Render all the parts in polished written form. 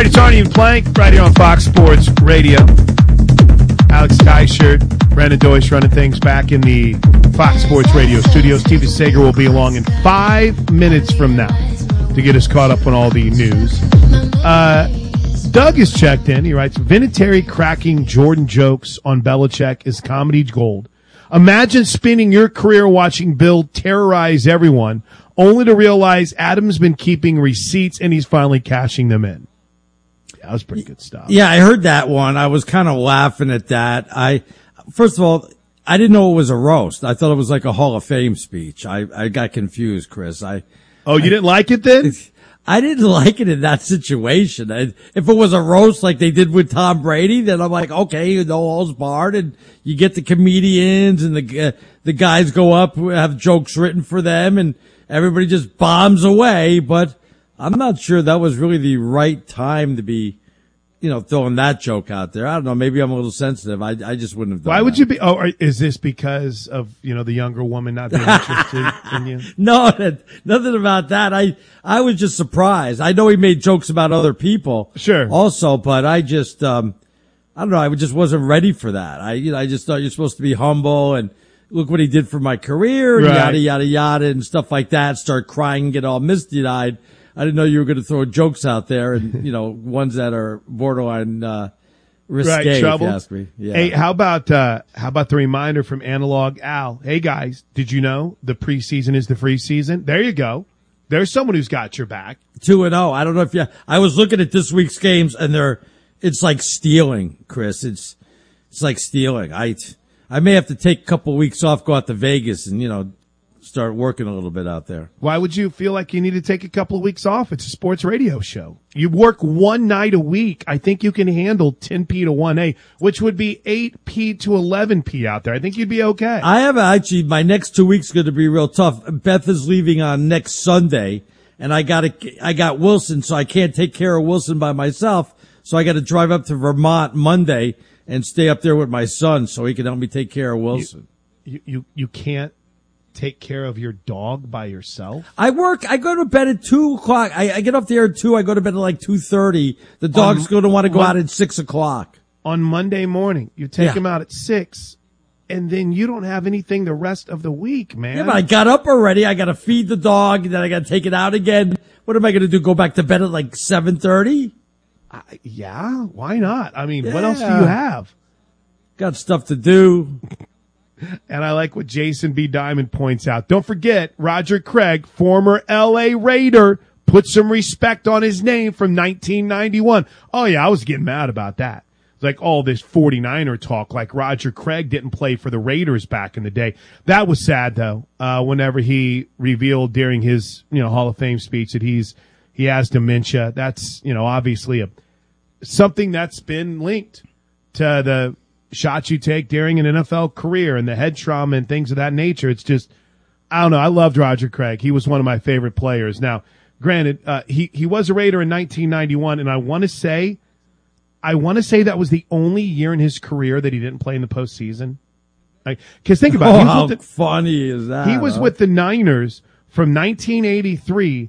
right, it's Arnie and Plank right here on Fox Sports Radio. Alex Tyshirt, Brandon Deutsch running things back in the Fox Sports Radio studios. Steve Sager will be along in 5 minutes from now to get us caught up on all the news. Doug is checked in. He writes, Vinatieri cracking Jordan jokes on Belichick is comedy gold. Imagine spending your career watching Bill terrorize everyone, only to realize Adam's been keeping receipts and he's finally cashing them in. Yeah, that was pretty good stuff. Yeah, I heard that one. I was kind of laughing at that. First of all, I didn't know it was a roast. I thought it was like a Hall of Fame speech. I got confused, Chris. You didn't like it then? I didn't like it in that situation. If it was a roast like they did with Tom Brady, then I'm like, okay, no holds barred, and you get the comedians and the guys go up who have jokes written for them, and everybody just bombs away. But I'm not sure that was really the right time to be, throwing that joke out there. I don't know. Maybe I'm a little sensitive. I just wouldn't have done Why would that. you be? Is this because of, the younger woman not being interested in you? No, nothing about that. I was just surprised. I know he made jokes about other people. Sure. Also, but I just, I don't know. I just wasn't ready for that. I just thought you're supposed to be humble and look what he did for my career and yada, yada, yada and stuff like that. Start crying and get all misty-eyed. I didn't know you were going to throw jokes out there and, ones that are borderline, risque, if you ask me. Yeah. Hey, how about the reminder from Analog Al? Hey guys, did you know the preseason is the free season? There you go. There's someone who's got your back. 2-0. I don't know if I was looking at this week's games and it's like stealing, Chris. It's like stealing. I may have to take a couple weeks off, go out to Vegas and, start working a little bit out there. Why would you feel like you need to take a couple of weeks off? It's a sports radio show. You work one night a week. I think you can handle 10P to 1A, which would be 8P to 11P out there. I think you'd be okay. I have my next 2 weeks going to be real tough. Beth is leaving on next Sunday and I got Wilson, so I can't take care of Wilson by myself. So I got to drive up to Vermont Monday and stay up there with my son so he can help me take care of Wilson. You can't take care of your dog by yourself? I go to bed at 2:00. I get off the air at 2. I go to bed at like 2:30. The dog's going to want to go out at 6:00. On Monday morning, you take him out at 6, and then you don't have anything the rest of the week, man. Yeah, but I got up already. I got to feed the dog, and then I got to take it out again. What am I going to do, go back to bed at like 7:30? Yeah, why not? I mean, what else do you have? Got stuff to do. And I like what Jason B. Diamond points out. Don't forget, Roger Craig, former L.A. Raider, put some respect on his name from 1991. Oh, yeah, I was getting mad about that. It's like all this 49er talk, like Roger Craig didn't play for the Raiders back in the day. That was sad, though, whenever he revealed during his Hall of Fame speech that he has dementia. That's, obviously something that's been linked to the shots you take during an NFL career and the head trauma and things of that nature. It's just, I don't know. I loved Roger Craig. He was one of my favorite players. Now, granted, he was a Raider in 1991, and I want to say that was the only year in his career that he didn't play in the postseason. Because think about it. How funny is that? He was with the Niners from 1983 to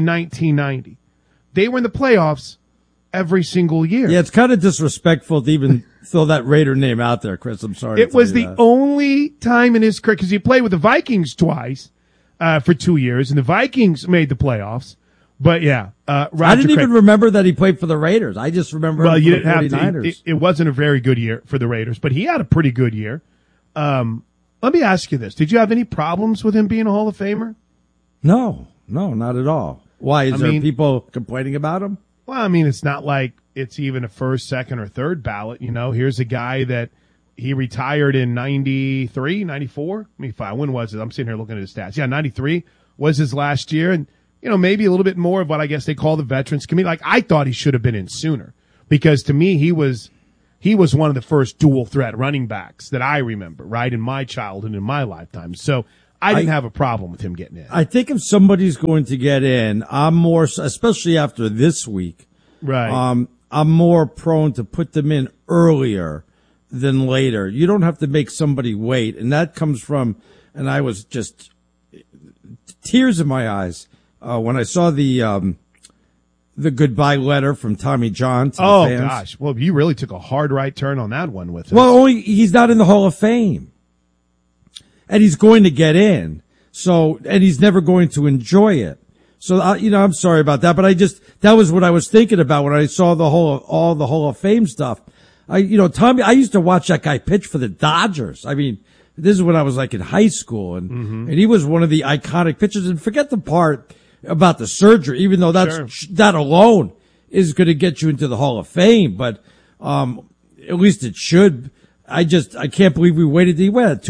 1990. They were in the playoffs every single year. Yeah, it's kind of disrespectful to even throw that Raider name out there, Chris. I'm sorry. It was the only time in his career, because he played with the Vikings twice for 2 years, and the Vikings made the playoffs. But yeah, Roger I didn't Craig. even remember that he played for the Raiders. I just remember him you for the didn't have 49ers. to. It wasn't a very good year for the Raiders, but he had a pretty good year. Let me ask you this. Did you have any problems with him being a Hall of Famer? No, not at all. Why? Is there people complaining about him? Well, I mean, it's not like it's even a first, second, or third ballot. Here's a guy that he retired in 93, 94. When was it? I'm sitting here looking at his stats. Yeah, 93 was his last year. And, maybe a little bit more of what I guess they call the Veterans Committee. Like, I thought he should have been in sooner because to me, he was one of the first dual threat running backs that I remember, right, in my childhood, in my lifetime. So I didn't have a problem with him getting in. I think if somebody's going to get in, I'm more, especially after this week, right. I'm more prone to put them in earlier than later. You don't have to make somebody wait. And that comes from, and I was just tears in my eyes when I saw the the goodbye letter from Tommy John to the fans. Gosh. Well, you really took a hard right turn on that one with us. Well, only he's not in the Hall of Fame. And he's going to get in. So, and he's never going to enjoy it. So, I'm sorry about that, but that was what I was thinking about when I saw all the Hall of Fame stuff. Tommy, I used to watch that guy pitch for the Dodgers. I mean, this is when I was like in high school and he was one of the iconic pitchers. And forget the part about the surgery, even though that alone is going to get you into the Hall of Fame, but, at least it should. I can't believe we waited. He went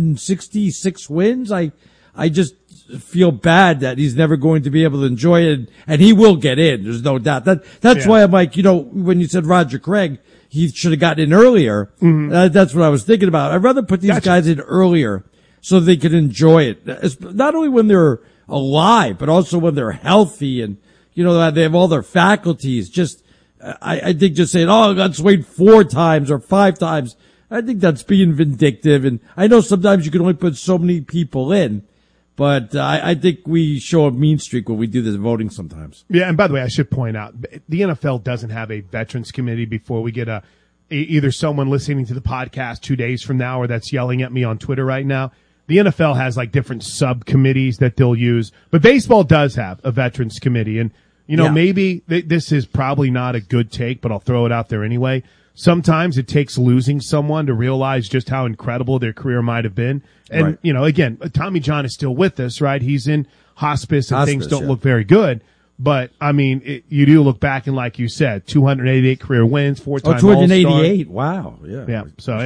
266 wins. I just feel bad that he's never going to be able to enjoy it, and he will get in. There's no doubt. That's why I'm like, when you said Roger Craig, he should have gotten in earlier. That's what I was thinking about. I'd rather put these guys in earlier so they can enjoy it. It's not only when they're alive, but also when they're healthy and, they have all their faculties. Just, I think just saying, let's wait 4 times or 5 times. I think that's being vindictive. And I know sometimes you can only put so many people in, but I think we show a mean streak when we do this voting sometimes. Yeah, and by the way, I should point out, the NFL doesn't have a veterans committee before we get either someone listening to the podcast 2 days from now or that's yelling at me on Twitter right now. The NFL has like different subcommittees that they'll use, but baseball does have a veterans committee. And, maybe this is probably not a good take, but I'll throw it out there anyway. Sometimes it takes losing someone to realize just how incredible their career might have been. And, again, Tommy John is still with us, right? He's in hospice and things don't look very good. But, I mean, you do look back and like you said, 288 career wins, 4-time All-Star. 288. Wow. Yeah. So,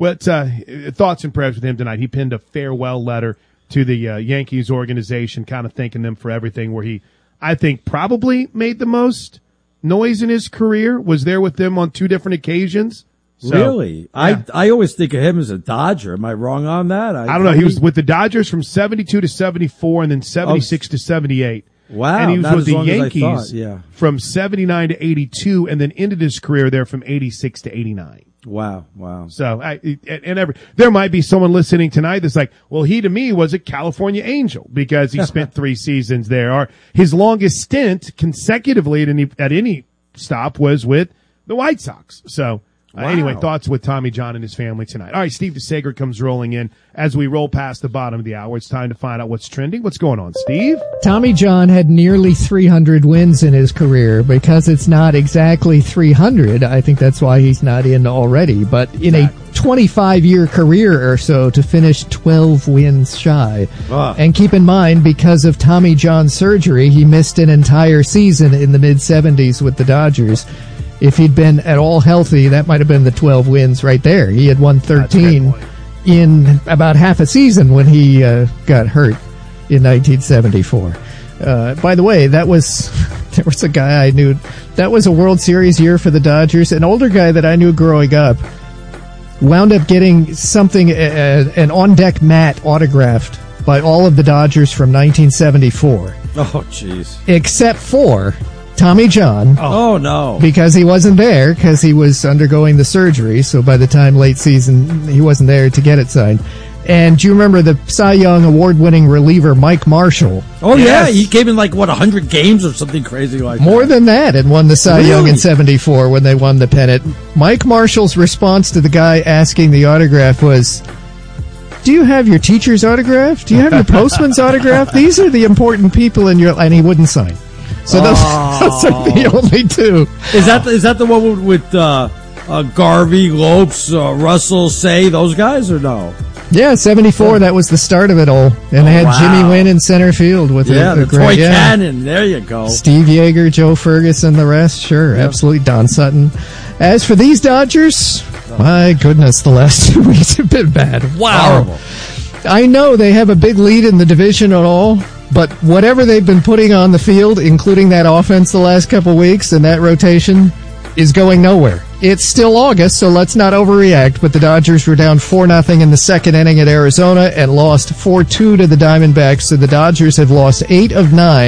thoughts and prayers with him tonight. He penned a farewell letter to the Yankees organization, kind of thanking them for everything where he, I think, probably made the most noise in his career, was there with them on 2 different occasions. So, really? Yeah. I always think of him as a Dodger. Am I wrong on that? I don't know. He was with the Dodgers from 72 to 74 and then 76 to 78. Wow. And he was with the Yankees from 79 to 82 and then ended his career there from 86 to 89. Wow. So, there might be someone listening tonight that's like, well, he to me was a California Angel because he spent 3 seasons there. Or his longest stint consecutively at any stop was with the White Sox. So, anyway, thoughts with Tommy John and his family tonight. All right, Steve DeSager comes rolling in. As we roll past the bottom of the hour, it's time to find out what's trending. What's going on, Steve? Tommy John had nearly 300 wins in his career. Because it's not exactly 300, I think that's why he's not in already. But in a 25-year career or so, to finish 12 wins shy. And keep in mind, because of Tommy John's surgery, he missed an entire season in the mid-70s with the Dodgers. If he'd been at all healthy, that might have been the 12 wins right there. He had won 13 in about half a season when he got hurt in 1974. By the way, there was a guy I knew. That was a World Series year for the Dodgers. An older guy that I knew growing up wound up getting something, an on-deck mat autographed by all of the Dodgers from 1974. Oh, jeez. Except for Tommy John. Oh, no. Because he wasn't there, because he was undergoing the surgery, so by the time late season, he wasn't there to get it signed. And do you remember the Cy Young award-winning reliever Mike Marshall? Oh, yes. Yeah, he came in like, 100 games or something crazy like that. More than that, and won the Cy Young in 74 when they won the pennant. Mike Marshall's response to the guy asking the autograph was, do you have your teacher's autograph? Do you have your postman's autograph? These are the important people in your... And he wouldn't sign. So those are the only 2. Is that the one with Garvey, Lopes, Russell, Say, those guys, or no? Yeah, 74. That was the start of it all, and they had Jimmy Wynn in center field with the toy cannon. There you go. Steve Yeager, Joe Ferguson, the rest. Sure, absolutely. Don Sutton. As for these Dodgers, my goodness, the last 2 weeks have been bad. Wow. Horrible. I know they have a big lead in the division at all. But whatever they've been putting on the field, including that offense the last couple weeks and that rotation, is going nowhere. It's still August, so let's not overreact, but the Dodgers were down 4-0 in the second inning at Arizona and lost 4-2 to the Diamondbacks, so the Dodgers have lost 8 of 9.